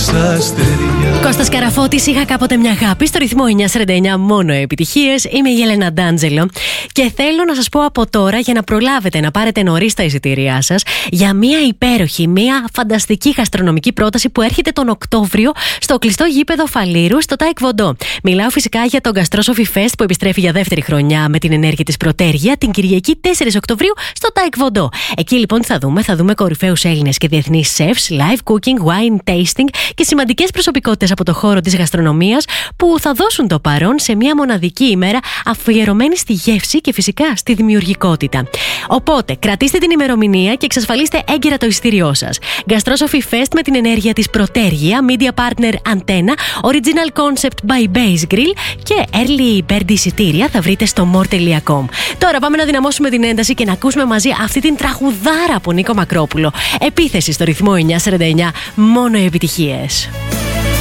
αστέρια. Κώστας Καραφώτης, είχα κάποτε μια αγάπη στο ρυθμό 949, μόνο επιτυχίες. Είμαι η Έλενα Ντάντζελο και θέλω να σας πω από τώρα, για να προλάβετε να πάρετε νωρίς τα εισιτήριά σας, για μια υπέροχη, μια φανταστική γαστρονομική πρόταση που έρχεται τον Οκτώβριο στο κλειστό γήπεδο Φαλήρου στο Taekwondo. Μιλάω φυσικά για το Gastro Sophie Fest που επιστρέφει για δεύτερη χρονιά με την ενέργεια της Πρωτέργεια την Κυριακή 4 Οκτωβρίου στο Taekwondo. Εκεί λοιπόν θα δούμε κορυφαίους Έλληνες και διεθνείς chefs, live cooking, wine tasting και σημαντικές προσωπικότητες από το χώρο της γαστρονομίας που θα δώσουν το παρόν σε μια μοναδική ημέρα αφιερωμένη στη γεύση και φυσικά στη δημιουργικότητα. Οπότε, κρατήστε την ημερομηνία και εξασφαλίστε έγκαιρα το εισιτήριό σας. Gastro Sophie Fest με την ενέργεια της Πρωτέργεια, Media Partner Antenna, Original Concept by Base Grill και Early Bird εισιτήρια θα βρείτε στο more.com. Τώρα πάμε να δυναμώσουμε την ένταση και να ακούσουμε μαζί αυτή την τραγουδάρα από Νίκο Μακρόπουλο. Επίθεση στο ρυθμό 949, μόνο επιτυχίες.